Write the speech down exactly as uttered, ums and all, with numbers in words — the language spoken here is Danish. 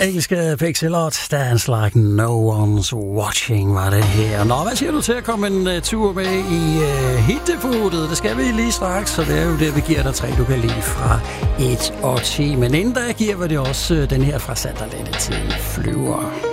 Engelske Pixelot, Dance Like No One's Watching, var det her. Nå, hvad siger du til at komme en uh, tur med i uh, hitdepotet? Det skal vi lige straks, så det er jo det, vi giver dig tre, du kan lide fra et og ti. Men inden da giver vi det også uh, den her fra Sanderlande til Flyver.